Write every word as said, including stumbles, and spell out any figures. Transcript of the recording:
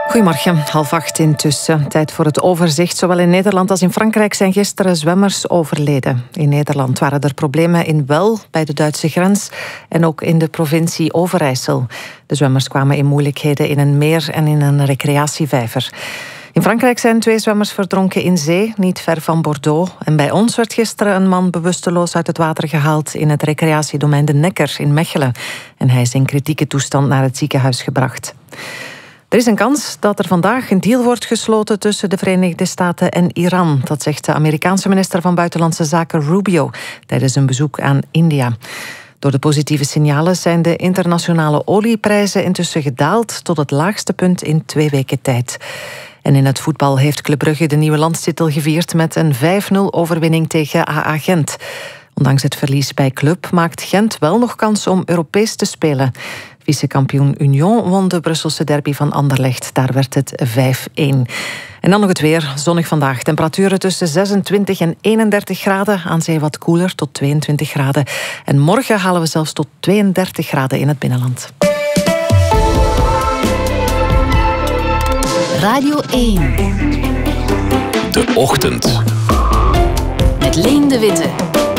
Goedemorgen, half acht intussen. Tijd voor het overzicht. Zowel in Nederland als in Frankrijk zijn gisteren zwemmers overleden. In Nederland waren er problemen in Well, bij de Duitse grens, en ook in de provincie Overijssel. De zwemmers kwamen in moeilijkheden in een meer en in een recreatievijver. In Frankrijk zijn twee zwemmers verdronken in zee, niet ver van Bordeaux. En bij ons werd gisteren een man bewusteloos uit het water gehaald in het recreatiedomein De Nekker in Mechelen. En hij is in kritieke toestand naar het ziekenhuis gebracht. Er is een kans dat er vandaag een deal wordt gesloten tussen de Verenigde Staten en Iran. Dat zegt de Amerikaanse minister van Buitenlandse Zaken Rubio tijdens een bezoek aan India. Door de positieve signalen zijn de internationale olieprijzen intussen gedaald tot het laagste punt in twee weken tijd. En in het voetbal heeft Club Brugge de nieuwe landstitel gevierd met een vijf nul overwinning tegen A A Gent. Ondanks het verlies bij Club maakt Gent wel nog kans om Europees te spelen. Vicekampioen Union won de Brusselse derby van Anderlecht. Daar werd het vijf een. En dan nog het weer. Zonnig vandaag. Temperaturen tussen zesentwintig en eenendertig graden. Aan zee wat koeler, tot tweeëntwintig graden. En morgen halen we zelfs tot tweeëndertig graden in het binnenland. Radio één. De Ochtend. Met Leen de Witte.